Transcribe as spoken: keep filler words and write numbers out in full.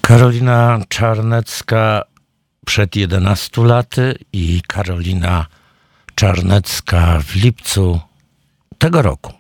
Karolina Czarnecka przed jedenastu laty i Karolina Czarnecka w lipcu tego roku.